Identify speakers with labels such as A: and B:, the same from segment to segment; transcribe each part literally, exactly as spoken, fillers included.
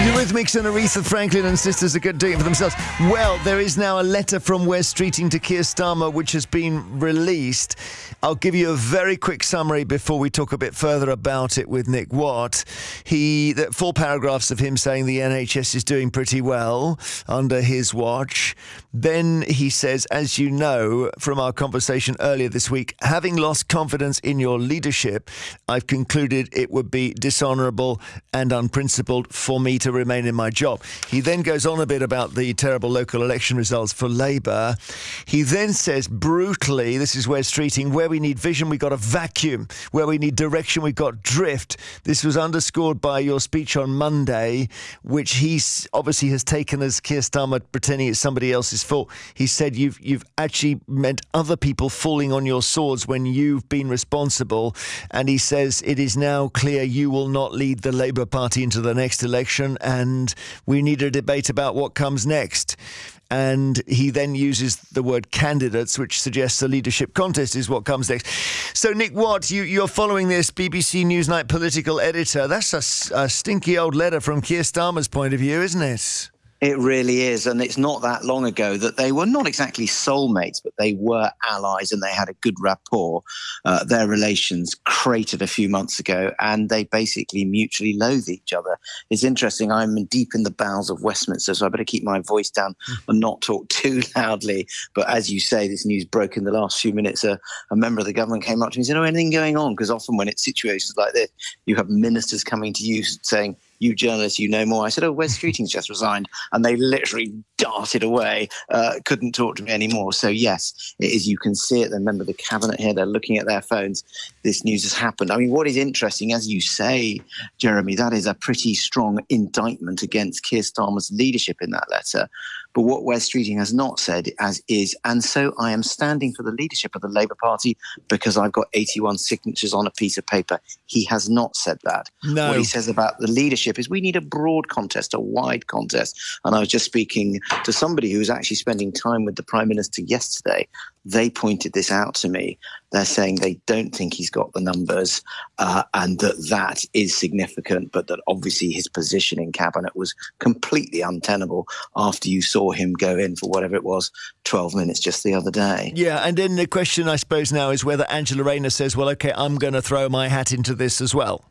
A: Eurythmics and Aretha Franklin and sisters are good doing it for themselves. Well, there is now a letter from Wes Streeting to Keir Starmer which has been released. I'll give you a very quick summary before we talk a bit further about it with Nick Watt. He, the, four paragraphs of him saying the N H S is doing pretty well under his watch. Then he says, as you know from our conversation earlier this week, having lost confidence in your leadership, I've concluded it would be dishonourable and unprincipled for me to remain in my job. He then goes on a bit about the terrible local election results for Labour. He then says brutally, this is Wes Streeting, where we need vision, we've got a vacuum. Where we need direction, we've got drift. This was underscored by your speech on Monday, which he obviously has taken as Keir Starmer pretending it's somebody else's fault. He said you've you've actually meant other people falling on your swords when you've been responsible. And he says it is now clear you will not lead the Labour Party into the next election, and we need a debate about what comes next. And he then uses the word candidates, which suggests a leadership contest is what comes next. So, Nick Watt, you, you're following this, B B C Newsnight political editor. That's a, a stinky old letter from Keir Starmer's point of view, isn't it?
B: It really is, and it's not that long ago that they were not exactly soulmates, but they were allies and they had a good rapport. Uh, their relations cratered a few months ago and they basically mutually loathe each other. It's interesting, I'm deep in the bowels of Westminster, so I better keep my voice down and not talk too loudly. But as you say, this news broke in the last few minutes. A, a member of the government came up to me and said, oh, anything going on? Because often when it's situations like this, you have ministers coming to you saying, you journalists, you know more. I said, oh, Wes Streeting's just resigned. And they literally darted away, uh, couldn't talk to me anymore. So, yes, it is. You can see it. They remember the cabinet here. They're looking at their phones. This news has happened. I mean, what is interesting, as you say, Jeremy, that is a pretty strong indictment against Keir Starmer's leadership in that letter. But what Wes Streeting has not said as is, and so I am standing for the leadership of the Labour Party because I've got eighty-one signatures on a piece of paper. He has not said that.
A: No.
B: What he says about the leadership is we need a broad contest, a wide contest. And I was just speaking to somebody who was actually spending time with the Prime Minister yesterday. They pointed this out to me. They're saying they don't think he's got the numbers uh, and that that is significant, but that obviously his position in cabinet was completely untenable after you saw him go in for whatever it was, twelve minutes just the other day.
A: Yeah, and then the question, I suppose, now is whether Angela Rayner says, well, OK, I'm going to throw my hat into this as well.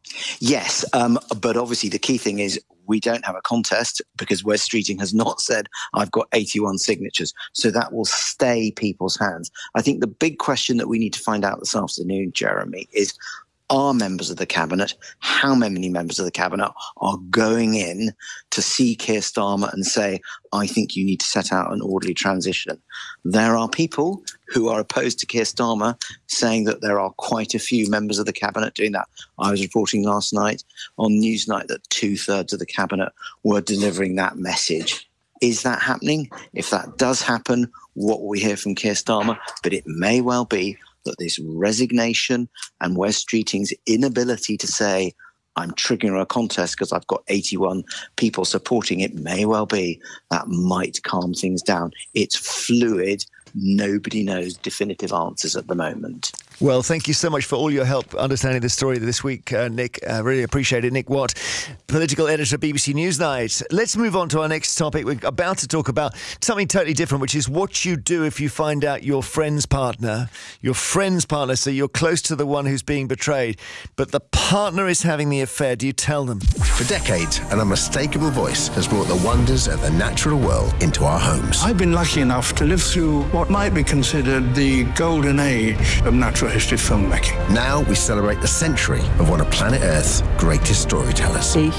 B: Yes, um, but obviously the key thing is we don't have a contest because Wes Streeting has not said I've got eighty-one signatures. So that will stay people's hands. I think the big question that we need to find out this afternoon, Jeremy, is are members of the cabinet, how many members of the cabinet are going in to see Keir Starmer and say, I think you need to set out an orderly transition. There are people who are opposed to Keir Starmer saying that there are quite a few members of the cabinet doing that. I was reporting last night on Newsnight that two-thirds of the cabinet were delivering that message. Is that happening? If that does happen, what will we hear from Keir Starmer? But it may well be that this resignation and Wes Streeting's inability to say, I'm triggering a contest because I've got eighty-one people supporting it, may well be that might calm things down. It's fluid. Nobody knows definitive answers at the moment.
A: Well, thank you so much for all your help understanding the story this week, uh, Nick. I uh, really appreciate it. Nick Watt, political editor, B B C Newsnight. Let's move on to our next topic. We're about to talk about something totally different, which is what you do if you find out your friend's partner, your friend's partner, so you're close to the one who's being betrayed, but the partner is having the affair. Do you tell them?
C: For decades, an unmistakable voice has brought the wonders of the natural world into our homes.
D: I've been lucky enough to live through what might be considered the golden age of natural history filmmaking.
C: Now we celebrate the century of one of planet Earth's greatest storytellers.
E: The